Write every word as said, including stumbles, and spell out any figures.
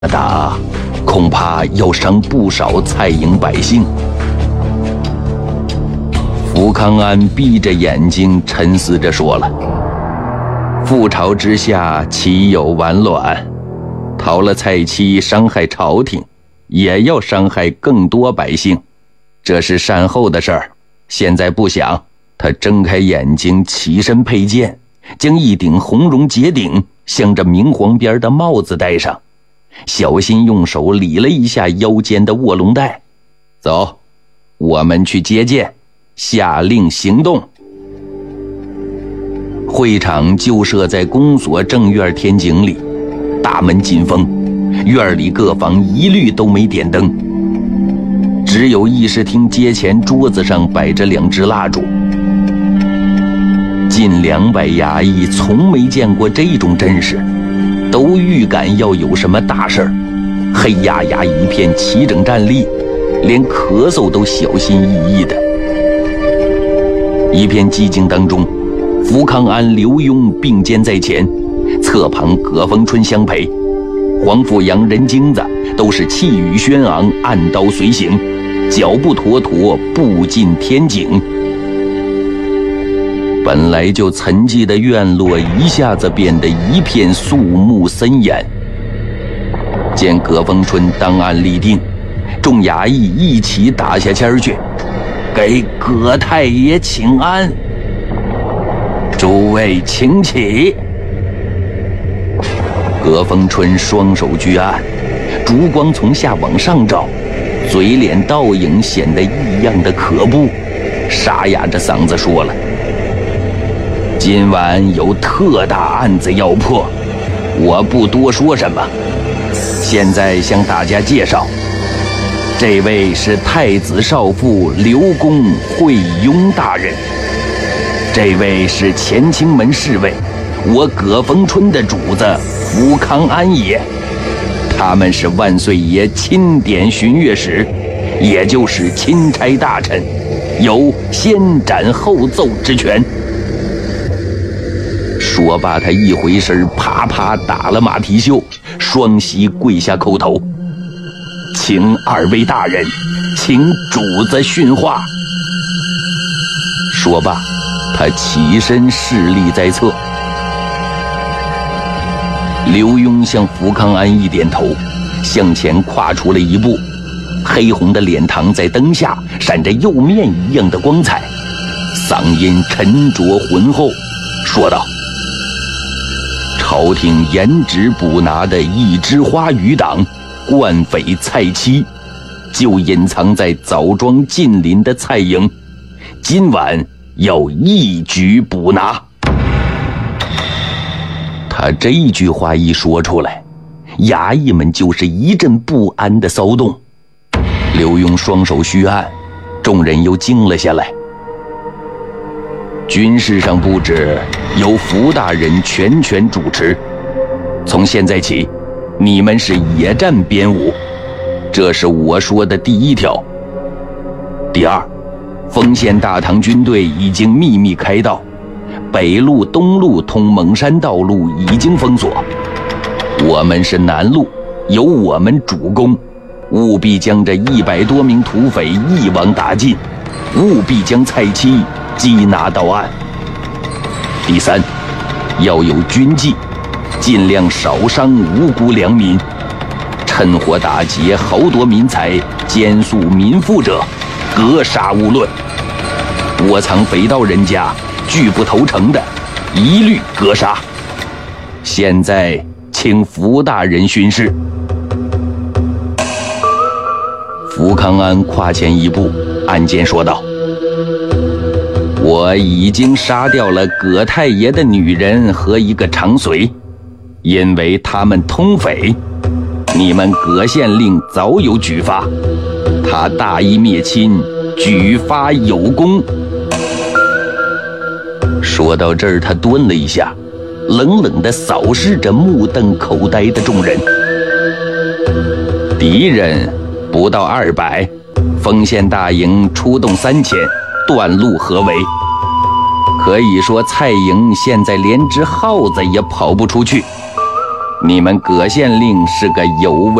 打，恐怕要伤不少蔡营百姓。福康安闭着眼睛沉思着说了：“覆巢之下，岂有完卵？逃了蔡妻，伤害朝廷，也要伤害更多百姓，这是善后的事儿。现在不想。”他睁开眼睛，起身佩剑，将一顶红绒结顶镶着明黄边的帽子戴上，小心用手理了一下腰间的卧龙带。走，我们去接见，下令行动。会场就设在公所正院天井里，大门紧封，院里各房一律都没点灯，只有议事厅街前桌子上摆着两支蜡烛。近两百衙役从没见过这种阵势，都预感要有什么大事儿，黑压压一片齐整站立，连咳嗽都小心翼翼的。一片寂静当中，福康安、刘墉并肩在前，侧旁葛逢春相陪，黄甫阳、任京子都是气宇轩昂，按刀随行，脚步妥妥，步进天井。本来就沉寂的院落一下子变得一片肃穆森严。见葛逢春当案立定，众衙役一起打下签去，给葛太爷请安。诸位请起。葛逢春双手居案，烛光从下往上照，嘴脸倒影显得异样的可怖，沙哑着嗓子说了：“今晚有特大案子要破，我不多说什么。现在向大家介绍，这位是太子少傅刘公惠雍大人，这位是乾清门侍卫，我葛逢春的主子福康安爷，他们是万岁爷钦点巡阅使，也就是钦差大臣，有先斩后奏之权。”说罢，他一回身，啪啪打了马蹄袖，双膝跪下叩头：“请二位大人，请主子训话。”说罢，他起身侍立在侧。刘墉向福康安一点头，向前跨出了一步，黑红的脸庞在灯下闪着釉面一样的光彩，嗓音沉着浑厚，说道：“朝廷严旨捕拿的一支花余党惯匪蔡妻，就隐藏在枣庄近邻的蔡营，今晚要一举捕拿。”他这一句话一说出来，衙役们就是一阵不安的骚动。刘墉双手虚按，众人又静了下来。军事上布置由福大人全权主持，从现在起，你们是野战编舞，这是我说的第一条。第二，丰县大唐军队已经秘密开道，北路、东路通蒙山道路已经封锁，我们是南路，由我们主攻，务必将这一百多名土匪一网打尽，务必将蔡妻缉拿到案。第三，要有军纪，尽量少伤无辜良民，趁火打劫、豪夺民财、奸肃民富者，格杀勿论。窝藏匪盗人家、拒不投诚的，一律格杀。现在请福大人巡视。福康安跨前一步，暗间说道：“我已经杀掉了葛太爷的女人和一个长随，因为他们通匪，你们葛县令早有举发，他大义灭亲，举发有功。”说到这儿，他顿了一下，冷冷地扫视着目瞪口呆的众人。敌人不到二百，丰县大营出动三千，断路合围。可以说蔡营现在连只耗子也跑不出去。 你们葛县令是个有为